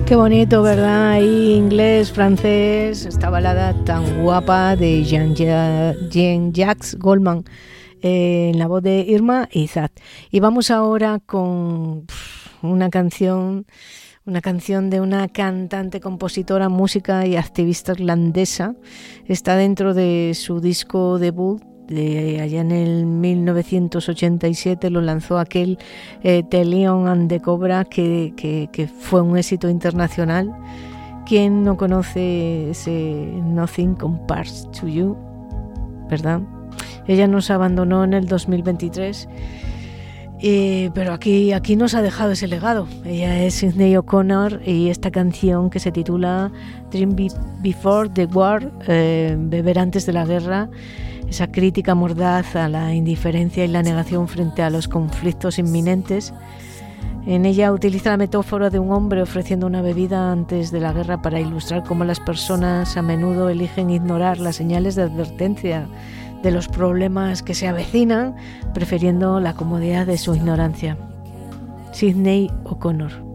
Qué bonito, ¿verdad? Ahí inglés, francés, esta balada tan guapa de Jean-Jacques Goldman, en la voz de Irma Izat. Y vamos ahora con una canción de una cantante, compositora, música y activista irlandesa. Está dentro de su disco debut. Allá en el 1987 lo lanzó aquel The Lion and the Cobra que fue un éxito internacional. ¿Quién no conoce ese Nothing Compares to You? ¿Verdad? Ella nos abandonó en el 2023, pero aquí nos ha dejado ese legado. Ella es Sinéad O'Connor y esta canción que se titula Dream Before the War, beber antes de la guerra. Esa crítica mordaz a la indiferencia y la negación frente a los conflictos inminentes. En ella utiliza la metáfora de un hombre ofreciendo una bebida antes de la guerra para ilustrar cómo las personas a menudo eligen ignorar las señales de advertencia de los problemas que se avecinan, prefiriendo la comodidad de su ignorancia. Sinéad O'Connor.